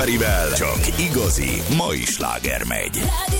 Csak igazi mai sláger megy.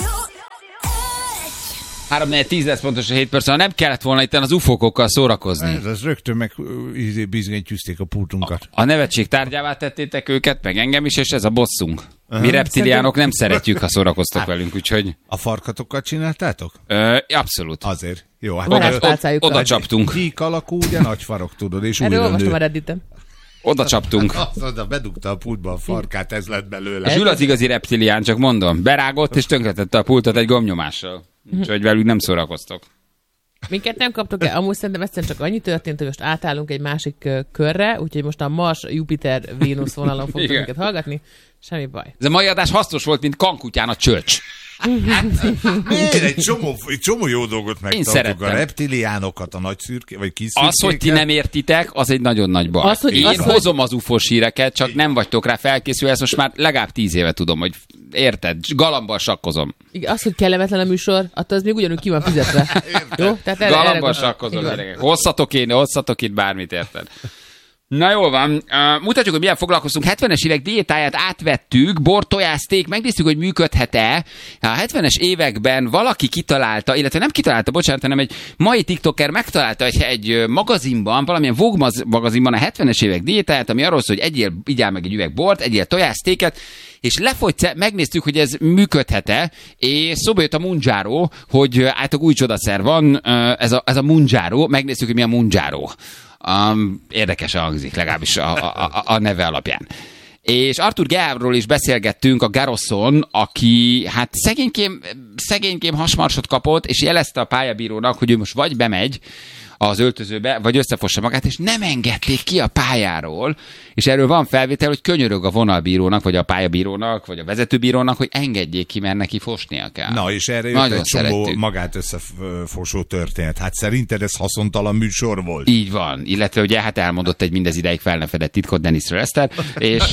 3-4-10 lesz pontosan 7 perc, nem kellett volna itt az ufókokkal szórakozni. Ez rögtön meg bizonyítűzték a pultunkat. A nevetség tárgyává tettétek őket, meg engem is, és ez a bosszunk. Mi reptiliánok nem szeretjük, ha szórakoztok velünk, úgyhogy... A farkatokat csináltátok? Abszolút. Azért. Jó, hát oda csaptunk. Gyík alakú, ugye nagy farok, tudod, és újra olvastam a Redditen. Oda csaptunk. Oda bedugta a pultba a farkát, ez lett belőle. Zsül az igazi reptilián, csak mondom. Berágott és tönkretette a pultot egy gombnyomással. Úgyhogy velük nem szórakoztok. Minket nem kaptok el. Amúgy szerintem egyszerűen csak annyi történt, hogy most átállunk egy másik körre, úgyhogy most a Mars, Jupiter, Vénusz vonalon fogtok minket hallgatni. Semmi baj. Ez a mai adás hasznos volt, mint kankutyán a csöcs. Egy csomó jó dolgot megtartunk. A reptiliánokat, a nagy szürke, vagy kis szürkéket. Az, hogy ti nem értitek, az egy nagyon nagy baj. Én hozom az ufós híreket, csak nem vagytok rá felkészülve, ezt most már legalább 10 éve tudom, hogy érted, galambal sakkozom. Az, hogy kellemetlen a műsor, attól az még ugyanúgy ki van fizetve. Jó? Galambal sakkozom. Hozzatok itt bármit, érted? Na jól van, mutatjuk, hogy milyen foglalkoztunk. 70-es évek diétáját átvettük, bor, tojás, steak, megnéztük, hogy működhet-e. A 70-es években valaki kitalálta, illetve nem kitalálta, bocsánat, hanem egy mai tiktoker megtalálta egy magazinban, valamilyen Vogue magazinban a 70-es évek diétáját, ami arról szól, hogy igyál meg egy üveg bort, egyél tojás, steaket, és megnéztük, hogy ez működhet-e, és szóba jött a Mounjaro, hogy általában új csodaszer van, ez a Mounjaro, megnéztük, hogy mi a Mounjaro. Érdekes hangzik, legalábbis a neve alapján. És Arthur Geávról is beszélgettünk, a Garroson, aki hát szegénykém hasmarsot kapott, és jelezte a pályabírónak, hogy ő most vagy bemegy az öltözőbe, vagy összefossa magát, és nem engedték ki a pályáról, és erről van felvétel, hogy könyörög a vonalbírónak, vagy a pályabírónak, vagy a vezetőbírónak, hogy engedjék ki, mert neki fosnia kell. Na, és erre jött egy csomó magát összefosó történet. Hát szerinted ez haszontalan műsor volt? Így van, illetve ugye hát elmondott egy mindez ideig fel nem fedett titkot Dennis Rester, és...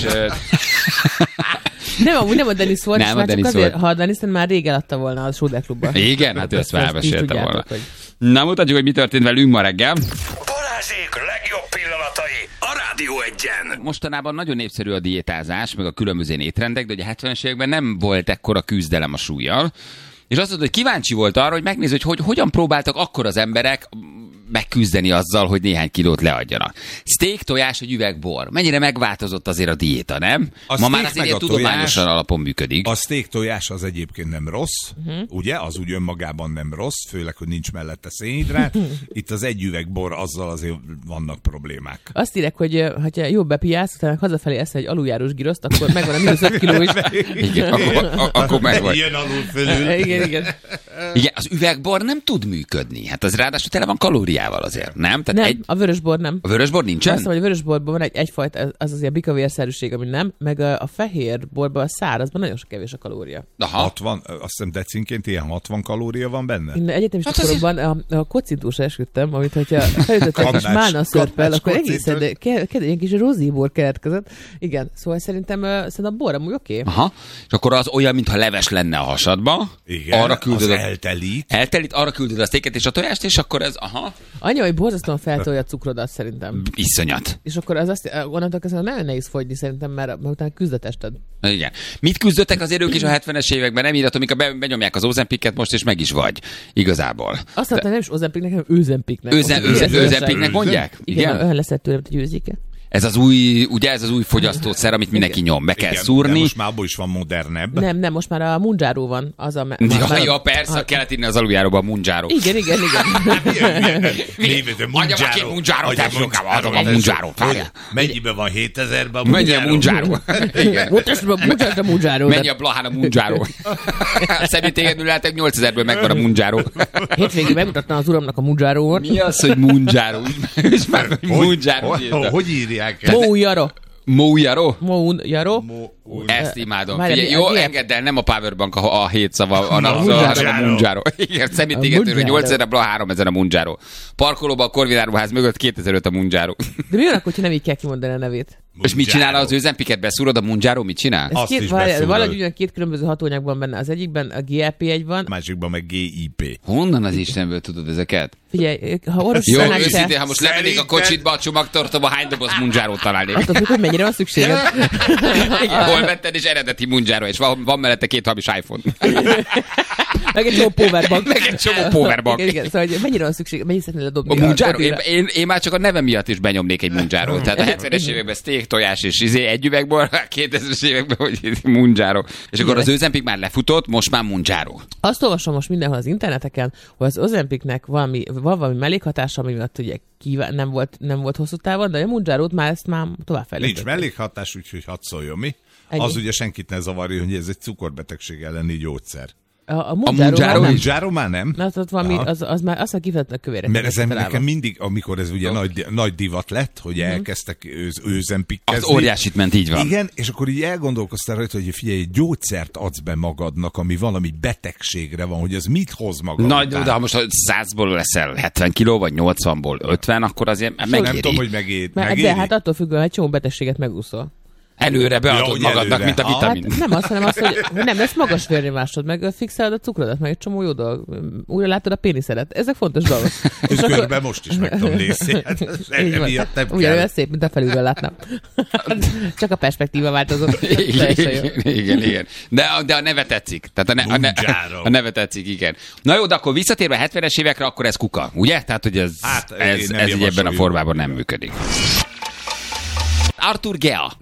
Nem a Dennis volt, és már csak azért, ha a Dennis már rég eladta volna a Schroeder klubban. Igen, hát ő ezt felmesélte volna. Hogy... Na, mutatjuk, hogy mi történt velünk ma reggel. Balázsék legjobb pillanatai a Rádió Egyen. Mostanában nagyon népszerű a diétázás, meg a különböző étrendek, de ugye a 70-es években nem volt ekkora küzdelem a súllyal. És azt mondta, hogy kíváncsi volt arra, hogy megnézd, hogy hogyan próbáltak akkor az emberek megküzdeni azzal, hogy néhány kilót leadjanak. Steak, tojás, egy üveg bor. Mennyire megváltozott azért a diéta, nem? Ma már azért ilyen tudományosan alapon működik. A steak tojás az egyébként nem rossz, ugye? Az úgy önmagában nem rossz, főleg, hogy nincs mellette szénhidrát. Itt az egy üveg bor, azzal azért vannak problémák. Azt írek, hogy ha jó bepiálsz, utána hazafelé eszel egy aluljárós giroszt, akkor megvan a mínusz 5 kiló is. Igen, akkor megvan. Jön alul fölül. Igen. Igen, az üvegbor nem tud működni. Hát az ráadásul tele van kalóriával azért, nem? Tehát nem, a vörösbor nem. A vörösbor nincsen? Azt mondom, hogy a vörösborban van egyfajta, az azért bikavérszerűség, ami nem, meg a fehér borban, a szárazban nagyon sok kevés a kalória. Aha. 60, azt hiszem decinként ilyen 60 kalória van benne? Én egyetemista koromban a kocintúsra esküdtem, amit hogyha felütöttem egy kis málna szörppel, akkor egészen egy kis rozíbor keletkezett. Igen, szóval szerintem a bor amúgy oké. Aha, és akkor az olyan, mintha leves lenne a hasadba. Igen, arra küldöd az eltelít. Eltelít, arra küldöd a sztéket és a tojást, és akkor ez, aha. Anya, hogy borzasztóan feltolja a cukrodat szerintem. Iszonyat. És akkor az azt, onnantól kezdve nagyon nehéz fogyni szerintem, mert utána küzd a tested. Igen. Mit küzdöttek azért ők is a 70-es években? Nem írhatom, amikor benyomják az Ozempicet most, és meg is vagy. Igazából. Azt mondtam, nem is Ozempicnek, hanem Özempicnek. Özempicnek mondják? Igen, olyan lesz tőle, hogy győzike. Ez az új, ugye ez az új fogyasztószer, amit mindenki nyom, be kell szúrni. De most már abból is van modernebb. Nem, most már a Mounjaro van. Az a ja, persze, kellett inni az aluljáróba a Mounjaro. Igen. Adjam a két Mounjaro, tesókával, adom a Mounjaro. Mennyiben van 7000-ben a Mennyi a Mounjaro? Mutasd a Mounjaro. Mennyi a Blahán a Mounjaro? Személytégedből lehetek 8000-ből megvan a Mounjaro. Hétvégén megmutatna az uramnak a Mounjaro-ot. Mi az, hogy Mounjaro? Hogy írják? Mounjaro? Ezt imádom. Figyelj, jó, engedd el, nem a Powerbank a 7 szava, hanem a Mounjaro. Igen, személytégetőről 8000-re, 3000 a Mounjaro. Parkolóban a Korvináruház mögött 2005 a Mounjaro. De mi van akkor, hogy nem így kell kimondani a nevét? És mit csinál az Ozempiket? Beszúrod a Mounjaro, mit csinál? Valahogy ugyan 2 különböző hatóanyagban benne. Az egyikben a GLP-1 van. Másikban meg GIP. Honnan az Istenből tudod ezeket? Figyelj, ha orvos jó, őszintén, ha most lemennék a kocsitba, a csomagtartóba, hány doboz Mounjarót találnék? Attól függ, hogy mennyire van szükséged. Hol vetted, és eredeti Mounjaro, és van mellette 2 hamis iPhone. Meg egy csomó powerbank. Meg egy csomó powerbank. Igen, szóval hogy mennyire van szükség, mennyire szeretnél ledobni a Mounjaro? Én már csak a nevem miatt is benyomnék egy Mounjarót. Tehát a 70-es években steak, tojás és egy üvegbor, 2000-es években, hogy Mounjaro. És akkor az Ozempic már lefutott, most már Mounjaro. Azt olvasom most mindenhol az interneteken, hogy az Ozempicnek van valami mellékhatása, ami miatt ugye nem volt hosszú távon, de a Mounjarót már továbbfejlesztették. Nincs mellékhatás, úgyhogy hadd szóljon mi. Az ugye senkit ne zavarja, hogy ez egy cukorbetegség elleni gyógyszer. A Mounjaro már nem. Na, tehát valami, az már azt a kifejezetten kövérek. Mert ezen nekem mindig, amikor ez ugye nagy divat lett, hogy elkezdtek Ozempickezni. Az óriásit ment, így van. Igen, és akkor így elgondolkoztál rajta, hogy figyelj, egy gyógyszert adsz be magadnak, ami valami betegségre van, hogy az mit hoz magad. Na, de ha most 100-ból leszel 70 kiló, vagy 80-ból 50, akkor azért megéri. Nem tudom, hogy megéri. De hát attól függően egy csomó betegséget megúszol. Előre beadod magadnak, mint a vitamin. Hát nem azt, hanem azt, hogy nem lesz magas vérnyomásod, meg fixálod a cukrodat, meg egy csomó jó dolog. Újra látod a péniszedet. Ezek fontos dolgok. És körben most is meg tudom nézni. Ugyanolyan szép, mint a felülről látnám. Csak a perspektíva változott. Igen. De a neve tetszik. Tehát a neve tetszik, igen. Na jó, de akkor visszatérve a 70-es évekre, akkor ez kuka, ugye? Tehát, hogy ez így ebben a formában nem működik. Arthur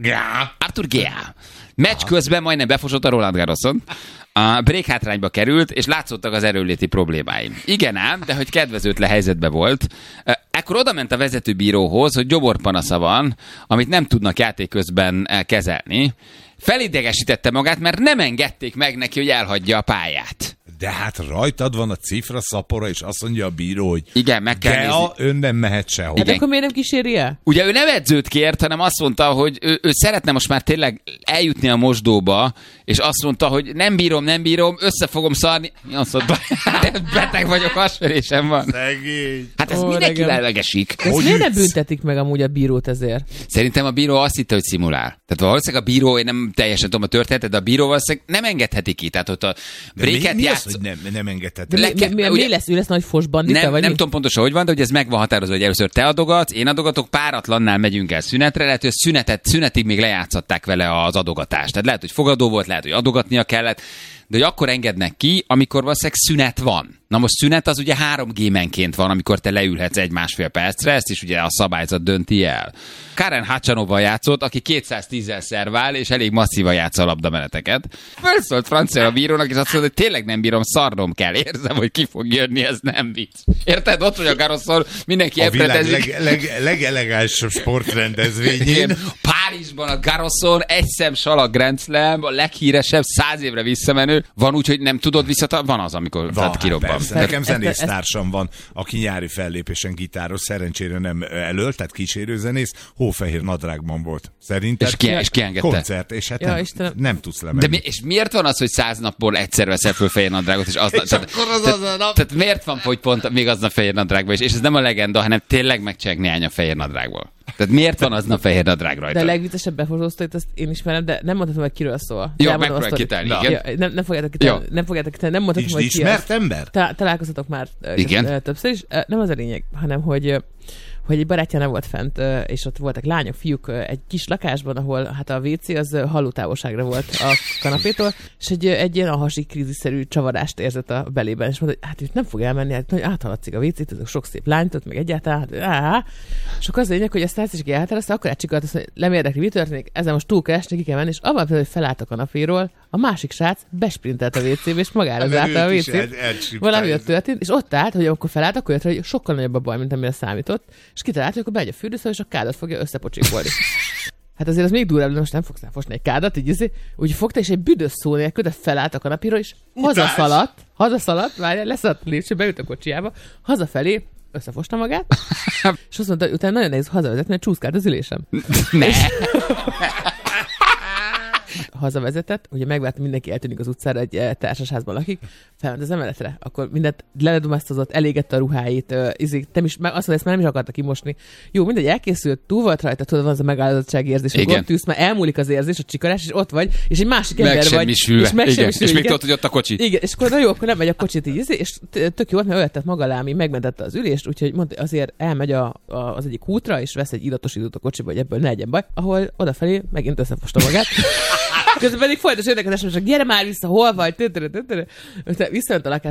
Gea. Meccs közben majdnem befosott a Roland Garroson. A break hátrányba került, és látszottak az erőléti problémái. Igen ám, de hogy kedvezőtlen helyzetben volt. Ekkor oda ment a vezetőbíróhoz, hogy gyoborpanasza van, amit nem tudnak játék közben kezelni. Felidegesítette magát, mert nem engedték meg neki, hogy elhagyja a pályát. De hát rajtad van a cifra szapora, és azt mondja a bíró, hogy igen, meg kell nézni. Ön nem mehet sehol. Hát akkor miért nem kíséri el? Ugye ő nem edzőt kért, hanem azt mondta, hogy ő szeretne most már tényleg eljutni a mosdóba, és azt mondta, hogy nem bírom, össze fogom szarni. Mi azt mondta? Beteg vagyok, hasverésem van. Szegény. Hát ez mindenki lelvegesik. Ezt miért nem büntetik meg amúgy a bírót ezért? Szerintem a bíró azt hitte, hogy szimulál. Tehát valószínűleg a bíró, én nem teljesen tudom a történetet, de a bíró valószínűleg nem engedheti ki. Tehát ott a bréket hogy nem engedheted. Mi lesz? Ő lesz nagy fos bandita? Nem tudom pontosan, hogy van, de hogy ez meg van határozva, hogy először te adogatsz, én adogatok, páratlannál megyünk el szünetre, lehet, hogy szünetig még lejátszották vele az adogatást. Tehát lehet, hogy fogadó volt, lehet, hogy adogatnia kellett, de hogy akkor engednek ki, amikor valószínűleg szünet van. Na most szünet az ugye 3 gémenként van, amikor te leülhetsz 1-1,5 percre, ezt is ugye a szabályzat dönti el. Karen Hacsanovval játszott, aki 210-zel szervál, és elég masszívan játsza a labdameneteket. Felszólt francia a bírónak, és azt mondta, hogy tényleg nem bírom, szarnom kell. Érzem, hogy ki fog jönni, ez nem vicc. Érted? Ott vagy a Garroson, mindenki epletezik. A világ legelegánsabb sportrendezvényén. Párizsban a Garroson, egy szem salag Grand Slam, a leghíresebb, 100 évre visszamenő. Van úgy, hogy nem tudod van az, amikor kirobban. Nekem zenésztársam van, aki nyári fellépésen gitáros, szerencsére nem elöl, tehát kísérőzenész, hófehér nadrágban volt. Szerinted? És ki engedte? Koncert, és hát nem tudsz lemenni. De és miért van az, hogy 100 napból egyszer veszel föl fehér nadrágot, és tehát miért van, hogy pont még aznap fehér nadrágban is? És ez nem a legenda, hanem tényleg megcsinálják néhány a fehér nadrágból. Tehát miért van aznap fehér nadrág rajta? De a legviccesebb befotóztat, azt én ismerem, de nem mondhatom, hogy kiről szól. Jó, megpróbálj kitálni, igen. Nem fogjátok kitálni, nem mondhatom, hogy ki ismert ember? Találkoztatok már többször is. Nem az a lényeg, hanem hogy egy barátja nem volt fent, és ott voltak lányok, fiúk egy kis lakásban, ahol hát a WC az hallótávolságra volt a kanapétól, és egy ilyen alhasi krízisszerű csavarást érzett a belében, és mondta, hogy hát itt nem fog elmenni, hát áthaladszik a WC-t, azok sok szép lányt ott, meg egyáltalán, és akkor az lényeg, hogy ezt is elhatározta, akkor átcsikolt azt, hogy nem érdekli, mi történik, ezzel most túl kell esni, ki kell menni, és abban például, hogy felállt a kanapéról, a másik srác besprintelt a WC-be, és magára zárta a WC-t. Valami ott történt, és ott állt, hogy amikor felállt, akkor jött, hogy sokkal nagyobb a baj, mint amire számított, és kitalálta, hogy akkor bemegy a fürdőszobába, és a kádat fogja összepocsikolni. Hát azért az még durvább, de most nem fogsz fosni egy kádat, úgy fogta, és egy büdös szó nélkül, de felállt a kanapéról, és hazaszaladt, várjál, leszaladt a lépcső, beült a kocsiába, hazafelé összefosta magát, és azt mondta, hogy utána nagyon nehéz hazavezetni, mert csúszkált az ülésem. hazavezetett, ugye megvárta, mindenki eltűnik az utcára, egy társasházban lakik, felment az emeletre, akkor mindent leledumáztatott, elégette a ruháit, te is, azt mondta, ezt már nem is akarta kimosni. Jó, mindegy, elkészült, túl volt rajta, tudod, van az a megáldozottsági érzés, hogy ott ülsz, már elmúlik az érzés, a csikarás, és ott vagy, és egy másik ember vagy. És még tudod, hogy ott a kocsi. Igen, és akkor na jó, akkor nem megy a kocsit így, és tök jó volt, mert olyat tett maga alá, megmentette az ülést, úgyhogy mondta, azért elmegy az egyik útra, és vesz egy iratosítót a kocsiba, hogy ebből ne legyen baj, ahol odafelé megint összefosta magát. Közben pedig folytos érdekes, hogy gyere már vissza, hol vagy? Visszament a lakás.